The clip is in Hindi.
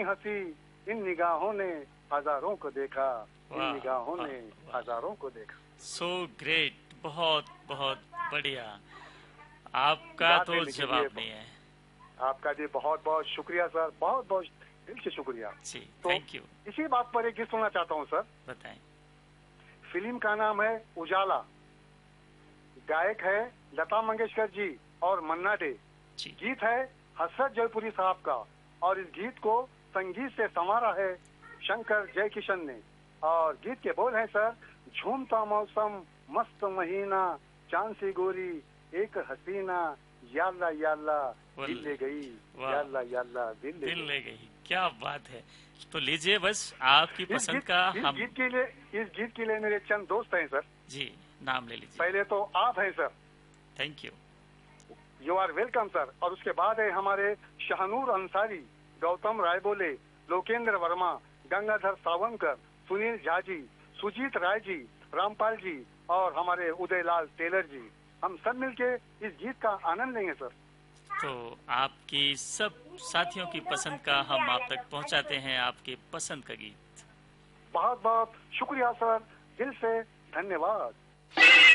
हंसी इन निगाहों ने हजारों को देखा, इन निगाहों ने हजारों को देखा। सो ग्रेट, बहुत बहुत बढ़िया। आपका तो जवाब नहीं है। आपका जी बहुत बहुत शुक्रिया सर, बहुत बहुत दिल से शुक्रिया जी, तो थैंक यू। इसी बात पर एक गीत सुनना चाहता हूँ सर। बताएं। फिल्म का नाम है उजाला, गायक है लता मंगेशकर जी और मन्ना डे, गीत है हसरत जयपुरी साहब का, और इस गीत को संगीत से संवारा है शंकर जयकिशन ने। और गीत के बोल हैं सर, झूमता मौसम मस्त महीना, चांद सी गोरी एक हसीना, याल्ला याल्ला दिल ले गई, याल्ला याल्ला दिल ले गई। क्या बात है। तो लीजिए, बस आपकी पसंद का इस गीत के लिए मेरे चंद दोस्त हैं सर। जी, नाम ले लीजिए। पहले तो आप हैं sir, thank you. You are welcome sir. और उसके बाद है हमारे शाहनूर अंसारी, गौतम रायबोले, लोकेंद्र वर्मा, गंगाधर सावंकर, सुनील झा जी, सुजीत राय जी, रामपाल जी और हमारे उदयलाल टेलर जी। हम सब मिलके इस गीत का आनंद लेंगे सर। तो आपकी सब साथियों की पसंद का हम आप तक पहुंचाते हैं आपके पसंद का गीत। बहुत बहुत शुक्रिया सर, दिल से धन्यवाद।